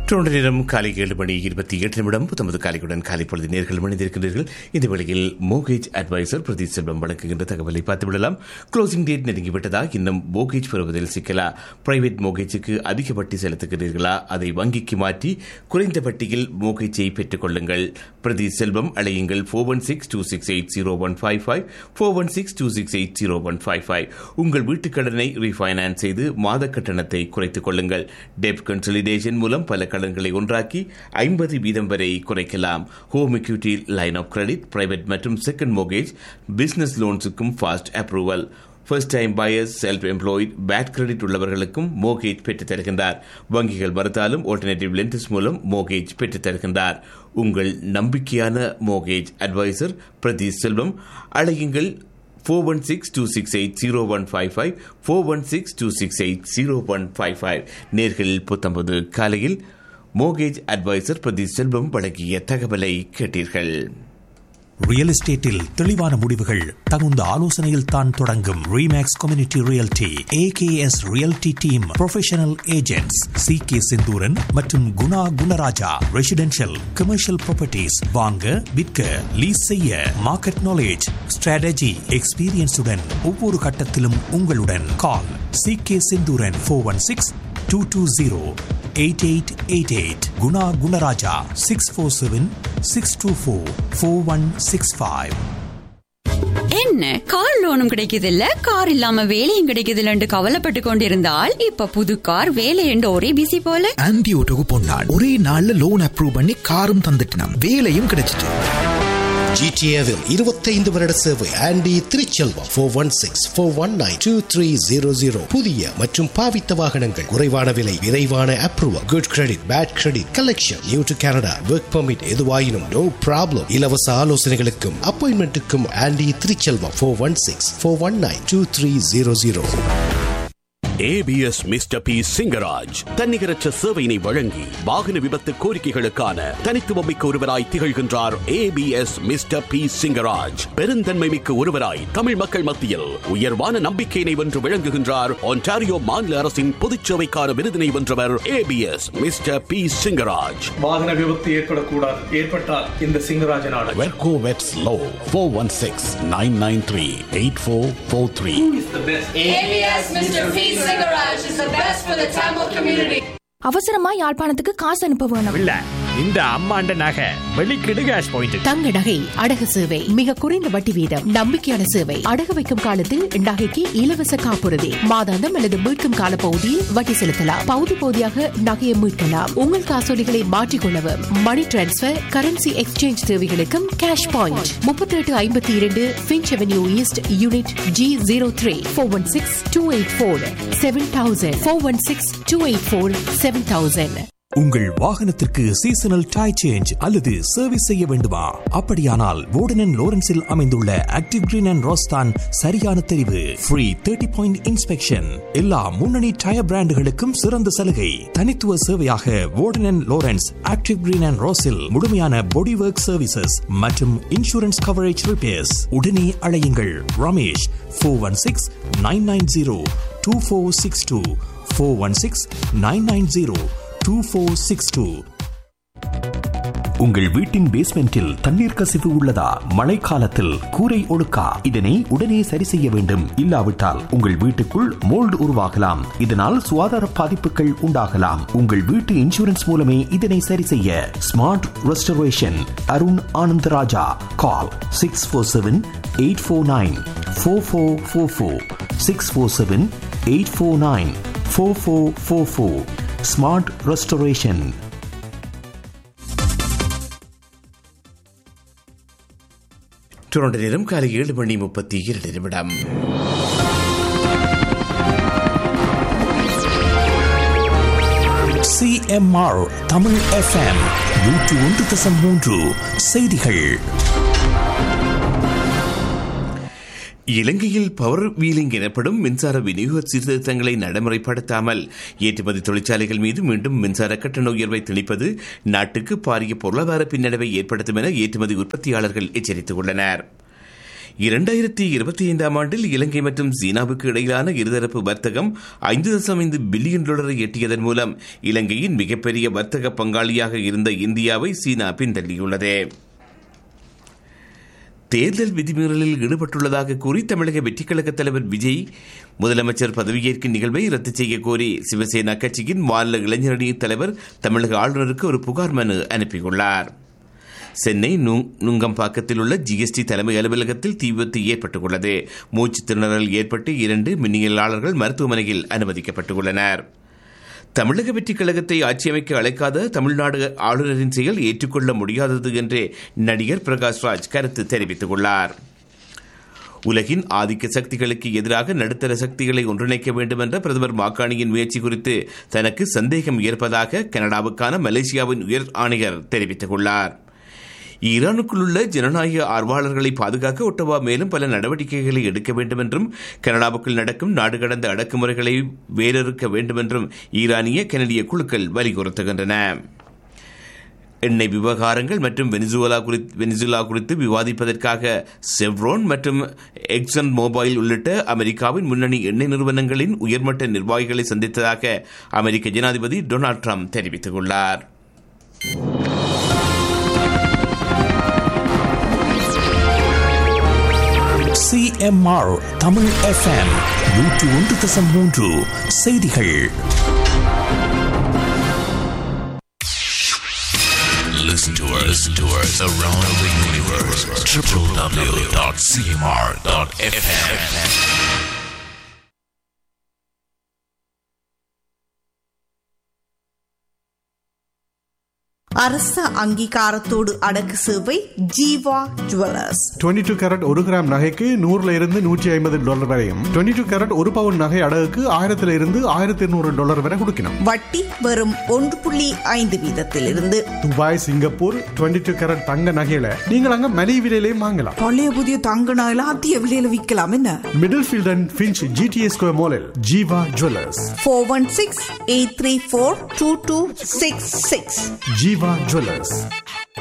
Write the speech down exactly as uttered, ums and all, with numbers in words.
Toronto நேரம் காலை ஏழு மணி இருபத்தி எட்டு நிமிடம் புத்தமது காலையுடன் காலை பொழுது நேர்கள் மணிந்திருக்கின்றீர்கள். இந்த வேளையில் மோகேஜ் அட்வைசர் பிரதி செல்வம் வழங்குகின்ற தகவலை பார்த்துவிடலாம். Closing date நெருங்கிவிட்டதா? இன்னும் மோகேஜ் பெறுவதில் சிக்கலா? பிரைவேட் மோகேஜுக்கு அதிக வட்டி செலுத்துகிறீர்களா? அதை வங்கிக்கு மாற்றி குறைந்த வட்டியில் மோகேஜை பெற்றுக் கொள்ளுங்கள். பிரதி செல்வம் அழையுங்கள். Four one six two six eight zero one five five four one six two six eight zero one five five. உங்கள் வீட்டுக் கடனை ரீஃபைனான்ஸ் செய்து மாத கட்டணத்தை குறைத்துக் கொள்ளுங்கள். டெப்ட் கன்சாலிடேஷன் மூலம் பல கடன்களை ஒன்றாக்கி ஐம்பது வீதம் வரை குறைக்கலாம். Home equity line of credit, private மற்றும் second mortgage, business லோன்ஸுக்கும் fast approval. First time buyers, self employed, bad credit உள்ளவர்களுக்கும் மோர்கேஜ் பெற்றுத் தருகின்றார். வங்கிகள் மறுத்தாலும் ஆல்டர்னேட்டிவ் லெண்டர்ஸ் மூலம் மோர்கேஜ் பெற்றுத் தருகின்றார். உங்கள் நம்பிக்கையான மோர்கேஜ் அட்வைசர் பிரதி செல்வம். அழையுங்கள். Four one six two six eight zero one five five four one six two six eight zero one five five. நேர்கள் புத்தம்பது காலையில் மோர்கேஜ் அட்வைசர் பிரதி செல்வம் வழங்கிய தகவலை கேட்டீர்கள். ரியல் எஸ்டேட்டில் தெளிவான முடிவுகள் தகுந்த ஆலோசனையில் தான் தொடங்கும். Remakes community realty AKS realty team professional agents C K Senthuran மற்றும் Guna Gunaraja. Residential commercial properties வாங்க விற்க லீஸ் செய்ய மார்க்கெட் நாலேஜ் ஸ்ட்ராட்டஜி எக்ஸ்பீரியன்ஸுடன் ஒவ்வொரு கட்டத்திலும் உங்களுடன். கால் C K Senthuran four one six two two zero eight eight eight eight. Guna Gunaraja six four seven six two four four one six five. என்ன car லோனும் கிடைக்குது இல்ல, கார் இல்லாம வேலையும் கிடைக்குது இல்லன்னு கவலைப்பட்டு கொண்டிருந்தால் இப்ப புது கார் வேலை என்று ஒரே பிசி போல. ஆன்டி ஓட்டோக்கு போனான், ஒரே நாள்ல லோன் அப்ரூவ் பண்ணி காரும் தந்துட்டான், வேலையும் கிடைச்சிட்டு. ஜிடிஏவில் இருபத்தைந்து வருட சேவை. Aunty Thiruchelvam four one six four one nine two three zero zero. புதிய மற்றும் பாவித்த வாகனங்கள், குறைவான விலை, விரைவான approval, good credit, bad credit collection, new to Canada, work permit, எதுவாயினும் நோ ப்ராப்ளம். இலவச ஆலோசனைகளுக்கும் அப்பாயின்மெண்ட்டுக்கும் aunty Thiruchelvam four one six four one nine two three zero zero. ABS mister B Singaraj தன்னிகரற்ற சேவையினை வழங்கி வாகன விபத்து கோரிக்கைகளுக்கான தனித்துவமிக்க ஒருவராய் திகழ்கின்றார். ஏபிஎஸ் மிஸ்டர் பி சிங்கராஜ் பெருந்தன்மை மிக்க ஒருவராய் தமிழ் மக்கள் மத்தியில் உயர்வான நம்பிக்கையினை வென்று விளங்குகின்றார். ஒன்டாரியோ மாநில அரசின் பொதுச்சேவைக்கான விருதினை வென்றவர் ஏபிஎஸ் மிஸ்டர் பி சிங்கராஜ். வாகன விபத்து ஏற்படக்கூடாது, ஏற்பட்டால் இந்த சிங்கராஜன் ஆட வெர்கோ வெட்ஸ் low four one six nine nine three eight four four three. ABS mister B Garage is the best for the Tamil community. அவசரமா யாழ்ப்பாணத்துக்கு காசு அனுப்ப வேணும். இல்ல, இந்த அம்மாண்ட நகை வெளிக்கிடு கேஷ் பாயிண்ட். தங்க நகை அடகு சேவை மிக குறைந்த வட்டி வீதம், நம்பிக்கையான சேவை. அடகு வைக்கும் காலத்தில் நகைக்கு இலவச காப்புறுதி, மாதாந்தம் அல்லது மீட்கும் கால பகுதியில் வட்டி செலுத்தலாம். பகுதி பகுதியாக நகையை மீட்கலாம். உங்கள் காசோலைகளை மாற்றிக்கொள்ளவும், மணி டிரான்ஸ்பர், கரன்சி எக்ஸ்சேஞ்ச் தேவைகளுக்கும் கேஷ் பாயிண்ட். முப்பத்தி எட்டு ஐம்பத்தி இரண்டு pinch avenue east unit G zero three four one six two eight four seven thousand four one six two eight four seven thousand. உங்கள் வாகனத்திற்கு சீசனல் டை சேஞ்ச் அல்லது service செய்ய வேண்டுமா? அப்படியானால் வோர்டன் லோரன்ஸில் அமைந்துள்ள ஆக்டிவ் கிரீன் அண்ட் ரோஸ் தான் சரியான தெரிவு. ஃப்ரீ தேர்ட்டி பாயிண்ட் இன்ஸ்பெக்ஷன், எல்லா முன்னணி டயர் பிராண்டுகளுக்கும் சிறந்த சலுகை. தனித்துவ சேவையாக வோர்டன் லோரன்ஸ் ஆக்டிவ் கிரீன் அண்ட் ரோஸில் முழுமையான பாடி ஒர்க் சர்வீசஸ் மற்றும் இன்சூரன்ஸ் கவரேஜ் ரிப்பேர்ஸ். உடனே அழையுங்கள். Ramesh four one six nine nine zero two four six two four one six nine nine zero two four six two. உங்கள் வீட்டின் பேஸ்மெண்டில் தண்ணீர் கசிவு உள்ளதா? மழைக்காலத்தில் கூரை ஒழுக்கா? இதனை உடனே சரி செய்ய வேண்டும். இல்லாவிட்டால் உங்கள் வீட்டுக்குள் மோல்டு உருவாகலாம். இதனால் சுகாதார பாதிப்புகள் உண்டாகலாம். உங்கள் வீட்டு இன்சூரன்ஸ் மூலமே இதனை சரி செய்ய. Smart restoration Arun Anandaraja. கால் six four seven eight four nine four four four four six four seven eight four nine four four four four. Smart restoration. Toronto நேரம் காலை ஏழு மணி முப்பத்தி இரண்டு நிமிடம். சிஎம்ஆர் தமிழ் எஃப்எம் நூற்று ஒன்று தசம் மூன்று செய்திகள். இலங்கையில் பவர் வீலிங் எனப்படும் மின்சார விநியோக சீர்திருத்தங்களை நடைமுறைப்படுத்தாமல் ஏற்றுமதி தொழிற்சாலைகள் மீது மீண்டும் மின்சார கட்டண உயர்வை திணிப்பது நாட்டுக்கு பாரிய பொருளாதார பின்னடைவை ஏற்படுத்தும் என ஏற்றுமதி உற்பத்தியாளர்கள் எச்சரித்துள்ளனர். இரண்டாயிரத்தி இருபத்தி ஐந்தாம் ஆண்டில் இலங்கை மற்றும் சீனாவுக்கு இடையிலான இருதரப்பு வர்த்தகம் ஐந்து தசம் ஐந்து பில்லியன் டாலரை எட்டியதன் மூலம் இலங்கையின் மிகப்பெரிய வர்த்தக பங்காளியாக இருந்த இந்தியாவை சீனா பின்தள்ளியுள்ளது. தேர்தல் விதிமீறலில் ஈடுபட்டுள்ளதாக கூறி தமிழக வெற்றிக்கழக தலைவர் விஜய் முதலமைச்சர் பதவியேற்கும் நிகழ்வை ரத்து செய்ய கோரி சிவசேனா கட்சியின் மாநில இளைஞரணி தலைவர் தமிழக ஆளுநருக்கு ஒரு புகார் மனு அனுப்பியுள்ளார். சென்னை நுங்கம்பாக்கத்தில் உள்ள ஜிஎஸ்டி தலைமை அலுவலகத்தில் தீ விபத்து ஏற்பட்டுள்ளது. மூச்சு திணறல் ஏற்பட்டு இரண்டு மின்னியலாளர்கள் மருத்துவமனையில் அனுமதிக்கப்பட்டுள்ளனர். தமிழக வெற்றிக் கழகத்தை ஆட்சியமைக்க அழைக்காத தமிழ்நாடு ஆளுநரின் செயல் ஏற்றுக்கொள்ள முடியாதது என்று நடிகர் பிரகாஷ் ராஜ் கருத்து தெரிவித்துள்ளார். உலகின் ஆதிக்க சக்திகளுக்கு எதிராக நடுத்தர சக்திகளை ஒன்றிணைக்க வேண்டும் என்ற பிரதமர் மாகாணியின் முயற்சி குறித்து தனக்கு சந்தேகம் ஏற்பதாக கனடாவுக்கான மலேசியாவின் உயர் ஆணையர் தெரிவித்துள்ளார். ஈரானுக்குள் உள்ள ஜனநாயக ஆர்வலர்களை பாதுகாக்க ஒட்டவா மேலும் பல நடவடிக்கைகளை எடுக்க வேண்டும் என்றும் கனடாவுக்குள் நடக்கும் நாடு கடந்த அடக்குமுறைகளை வேறறுக்க வேண்டும் என்றும் ஈரானிய கனடிய குழுக்கள் வலியுறுத்துகின்றன. எண்ணெய் விவகாரங்கள் மற்றும் வெனிசுவேலா குறித்து வெனிசுலா குறித்து விவாதிப்பதற்காக செவ்ரோன் மற்றும் எக்ஸன் மொபைல் உள்ளிட்ட அமெரிக்காவின் முன்னணி எண்ணெய் நிறுவனங்களின் உயர்மட்ட நிர்வாகிகளை சந்தித்ததாக அமெரிக்க ஜனாதிபதி டொனால்டு டிரம்ப் தெரிவித்துள்ளார். சிஎம்ஆர் தமிழ் எஃப்எம் நூற்று ஒன்று தசம் மூன்று செய்திகள். Listen to us, listen to us around the universe. w w w dot c m r dot f m. அரச அங்கீகாரத்தோடு அடக்கு சேவை Jeeva jewellers. Twenty two carat ஒரு கிராம் நகைக்கு நூறுல இருந்து நூற்றி ஐம்பது டாலர் வரையும், டுவெண்ட்டி டூ கேரட் ஒரு பவுன் நகை அடகுக்கு ஆயிரத்துல இருந்து ஆயிரத்தி இருநூறு டாலர் வரை கொடுக்கணும். வட்டி வெறும் ஒன்று புள்ளி ஐந்து வீதத்தில் இருந்து. Dubai, Singapore twenty two carat தங்க நகையில நீங்கள் அங்க மலிவு விலையிலையும் வாங்கலாம். பழைய புதிய தங்க நகையில அதிக விலையில விற்கலாம். என்ன middle field and Finch GDS square மாலில் Jeeva jewellers. Four one six eight three four two two six six. Jeeva jewellers.